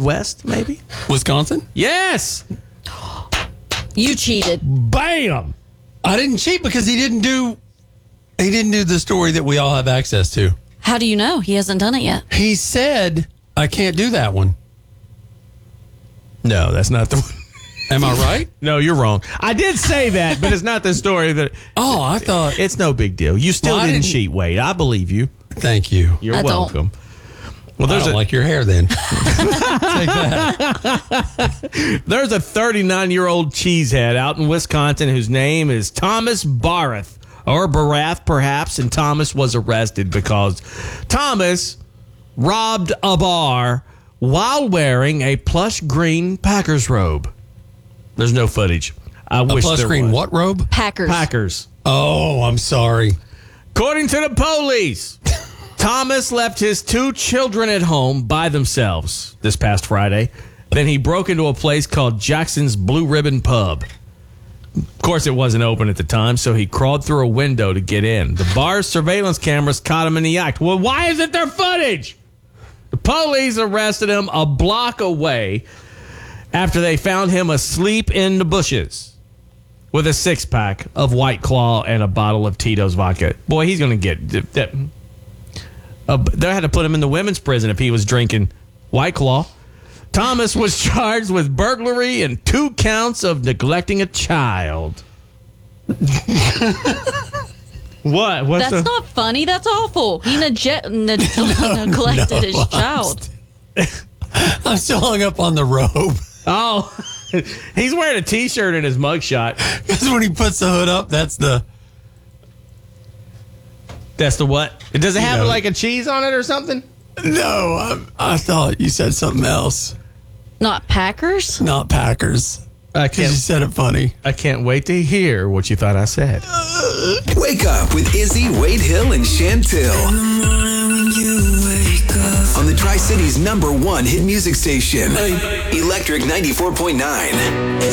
Midwest, maybe? Wisconsin? Yes. You cheated. Bam. I didn't cheat because he didn't do the story that we all have access to. How do you know? He hasn't done it yet. He said, I can't do that one. No, that's not the one. Am I right? No, you're wrong. I did say that, but it's not the story that. Oh, I thought. It's no big deal. You still Well, I didn't didn't- cheat, Wade. I believe you. Thank you. You're I don't. welcome. Well, I there's don't like your hair then. Take that. There's a 39-year-old cheesehead out in Wisconsin whose name is Thomas Barth, or Barath perhaps, and Thomas was arrested because Thomas robbed a bar while wearing a plush green Packers robe. There's no footage. I A wish plus there green was. what robe? Packers. Packers. Oh, I'm sorry. According to the police, Thomas left his 2 children at home by themselves this past Friday. Then he broke into a place called Jackson's Blue Ribbon Pub. Of course, it wasn't open at the time, so he crawled through a window to get in. The bar's surveillance cameras caught him in the act. Well, why isn't there footage? The police arrested him a block away after they found him asleep in the bushes with a 6-pack of White Claw and a bottle of Tito's vodka. Boy, he's going to get... they had to put him in the women's prison if he was drinking White Claw. Thomas was charged with burglary and 2 counts of neglecting a child. What? What's That's not funny. That's awful. He neglected his child. I'm still hung up on the robe. Oh, he's wearing a T-shirt in his mugshot. Because when he puts the hood up, that's the... That's the what? Does it have know. like a cheese on it or something? No, I thought you said something else. Not Packers? Not Packers. I Because you can't. said it funny. I can't wait to hear what you thought I said. Wake up with Izzy, Wade Hill, and Chantil. On the Tri-City's #1 hit music station. Electric 94.9.